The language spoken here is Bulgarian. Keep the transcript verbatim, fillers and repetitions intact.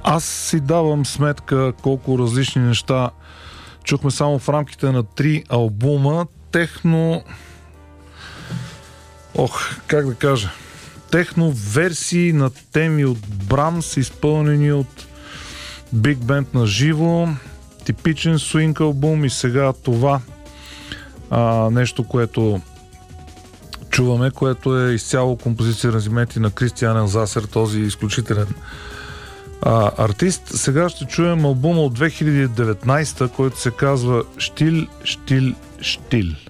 Аз си давам сметка колко различни неща чухме само в рамките на три албума. Техно... Ох, как да кажа... Техно версии на теми от Брамс, изпълнени от Биг Бенд на живо, типичен свинг албум и сега това а, нещо, което чуваме, което е изцяло композиция разимети на Кристиан Засер, този изключителен а, артист. Сега ще чуем албума от две хиляди и деветнайсета, който се казва Штил, Штил, Штил.